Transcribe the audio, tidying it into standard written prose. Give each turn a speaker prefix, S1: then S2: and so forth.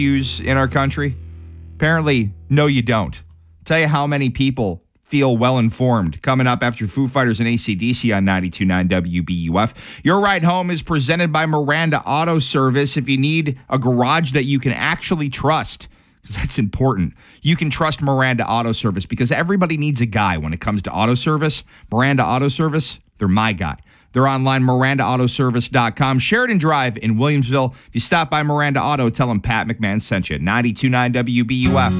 S1: use in our country? Apparently, no, you don't. Tell you how many people feel well-informed. Coming up after Foo Fighters and AC/DC on 92.9 WBUF. Your ride home is presented by Miranda Auto Service. If you need a garage that you can actually trust, because that's important, you can trust Miranda Auto Service because everybody needs a guy when it comes to auto service. Miranda Auto Service, they're my guy. They're online, MirandaAutoservice.com. Sheridan Drive in Williamsville. If you stop by Miranda Auto, tell them Pat McMahon sent you. 92.9 WBUF.